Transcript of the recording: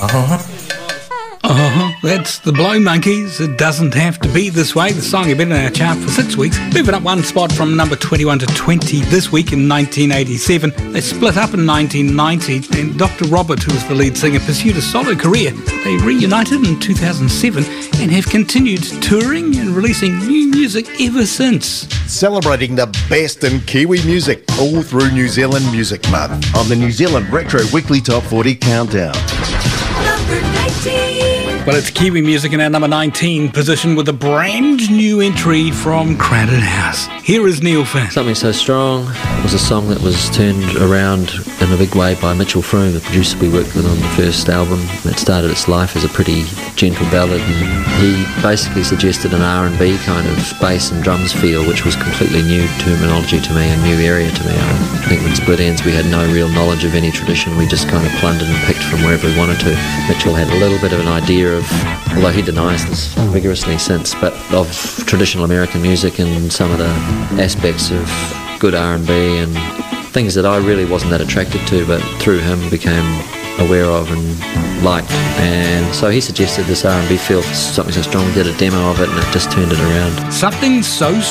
That's the Blow Monkeys. It doesn't have to be this way. The song had been in our chart for 6 weeks, moving up one spot from number 21 to 20 this week in 1987. They split up in 1990, and Dr. Robert, who was the lead singer, pursued a solo career. They reunited in 2007 and have continued touring and releasing new music ever since. Celebrating the best in Kiwi music all through New Zealand Music Month on the New Zealand Retro Weekly Top 40 Countdown. Number 19. Well, it's Kiwi music in our number 19 position with a brand new entry from Crowded House. Here is Neil Finn. Something So Strong was a song that was turned around in a big way by Mitchell Froome, the producer we worked with on the first album. It started its life as a pretty gentle ballad, and he basically suggested an R&B kind of bass and drums feel, which was completely new terminology to me, a new area to me. I think with Split Ends we had no real knowledge of any tradition. We just kind of plundered and picked from wherever we wanted to. Mitchell had a little bit of an idea of, although he denies this vigorously since, but of traditional American music and some of the aspects of good R&B and things that I really wasn't that attracted to, but through him became aware of and liked. And so he suggested this R&B feel for Something So Strong. We did a demo of it and it just turned it around. Something So